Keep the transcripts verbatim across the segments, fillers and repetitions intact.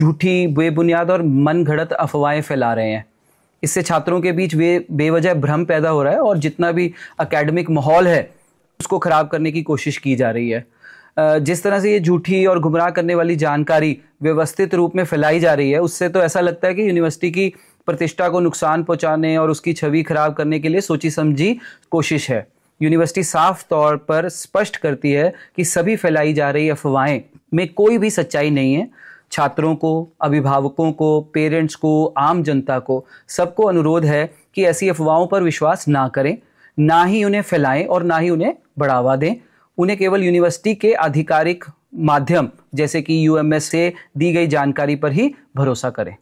झूठी, बेबुनियाद और मन घड़त अफवाहें फैला रहे हैं। इससे छात्रों के बीच वे बेवजह भ्रम पैदा हो रहा है और जितना भी एकेडमिक माहौल है उसको ख़राब करने की कोशिश की जा रही है। जिस तरह से ये झूठी और गुमराह करने वाली जानकारी व्यवस्थित रूप में फैलाई जा रही है, उससे तो ऐसा लगता है कि यूनिवर्सिटी की प्रतिष्ठा को नुकसान पहुंचाने और उसकी छवि खराब करने के लिए सोची समझी कोशिश है। यूनिवर्सिटी साफ तौर पर स्पष्ट करती है कि सभी फैलाई जा रही अफवाहें में कोई भी सच्चाई नहीं है। छात्रों को, अभिभावकों को, पेरेंट्स को, आम जनता को, सबको अनुरोध है कि ऐसी अफवाहों पर विश्वास ना करें, ना ही उन्हें फैलाएं और ना ही उन्हें बढ़ावा दें। उन्हें केवल यूनिवर्सिटी के आधिकारिक माध्यम जैसे कि यूएमएस से दी गई जानकारी पर ही भरोसा करें।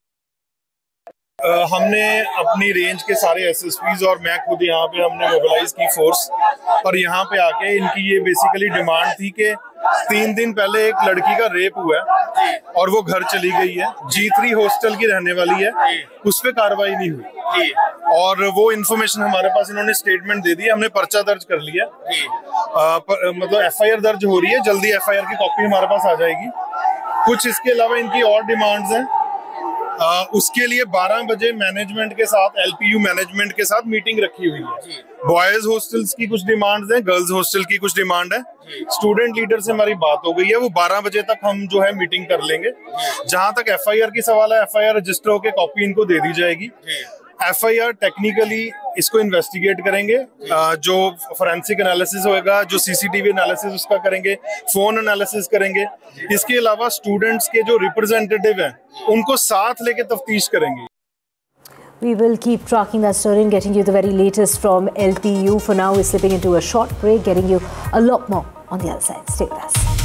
Uh, हमने अपनी रेंज के सारे एसएसपीज और मैं खुद यहाँ पे हमने मोबिलाइज की फोर्स, और यहाँ पे आके इनकी ये बेसिकली डिमांड थी कि तीन दिन पहले एक लड़की का रेप हुआ है और वो घर चली गई है, जी थ्री हॉस्टल की रहने वाली है, उस पर कार्रवाई नहीं हुई और वो इन्फॉर्मेशन हमारे पास इन्होंने स्टेटमेंट दे दी, हमने पर्चा दर्ज कर लिया। आ, पर, मतलब एफआईआर दर्ज हो रही है, जल्दी एफआईआर की कॉपी हमारे पास आ जाएगी। कुछ इसके अलावा इनकी और डिमांड्स हैं। Uh, उसके लिए बारह बजे मैनेजमेंट के साथ, एलपीयू मैनेजमेंट के साथ मीटिंग रखी हुई है। बॉयज हॉस्टल्स की कुछ डिमांड्स हैं, गर्ल्स हॉस्टल की कुछ डिमांड है। स्टूडेंट लीडर से हमारी बात हो गई है, वो बारह बजे तक हम जो है मीटिंग कर लेंगे। जहां तक एफआईआर की सवाल है, एफआईआर रजिस्टर होकर कॉपी इनको दे दी जाएगी। एफआईआर टेक्निकली इसको इन्वेस्टिगेट करेंगे, जो फोरेंसिक एनालिसिस होएगा, जो सीसीटीवी एनालिसिस उसका करेंगे, फोन एनालिसिस करेंगे। इसके अलावा स्टूडेंट्स के जो रिप्रेजेंटेटिव हैं उनको साथ लेके तफ्तीश करेंगे। We will keep tracking that story and getting you the very latest from L P U. For now, we're slipping into a short break, getting you a lot more on the other side. Stay with us.